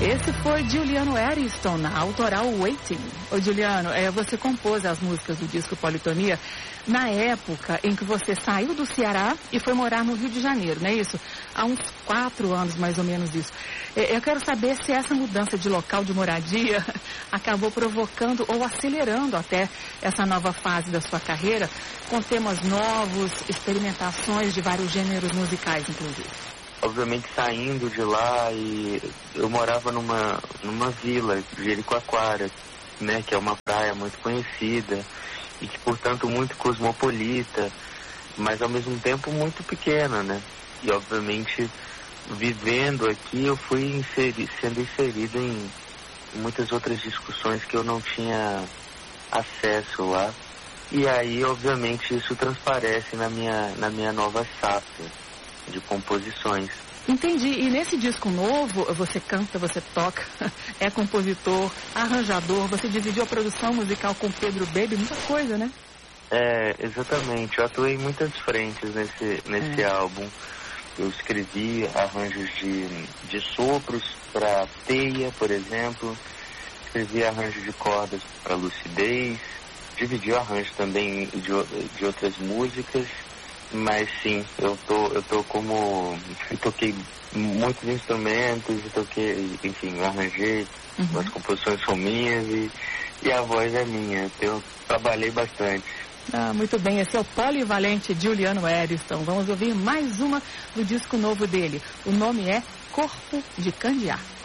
Esse foi Juliano Ariston, na autoral Waiting. Ô Juliano, você compôs as músicas do disco Politonia na época em que você saiu do Ceará e foi morar no Rio de Janeiro, não é isso? Há uns 4 anos, mais ou menos isso. Eu quero saber se essa mudança de local de moradia acabou provocando ou acelerando até essa nova fase da sua carreira, com temas novos, experimentações de vários gêneros musicais, inclusive. Obviamente saindo de lá, e eu morava numa vila, Jericoacoara, né, que é uma praia muito conhecida e que, portanto, muito cosmopolita, mas ao mesmo tempo muito pequena, né? E obviamente vivendo aqui eu fui sendo inserido em muitas outras discussões que eu não tinha acesso lá. E aí, obviamente, isso transparece na minha nova safra de composições. Entendi. E nesse disco novo, você canta, você toca, é compositor, arranjador, você dividiu a produção musical com Pedro Baby, muita coisa, né? Exatamente. Eu atuei em muitas frentes nesse álbum. Eu escrevi arranjos de sopros para Teia, por exemplo. Escrevi arranjos de cordas para Lucidez. Dividi o arranjo também de outras músicas. Mas sim, eu toquei muitos instrumentos, arranjei, as composições são minhas e a voz é minha. Eu trabalhei bastante. Muito bem, esse é o polivalente Juliano Ariston. Vamos ouvir mais uma do disco novo dele. O nome é Corpo de Candear.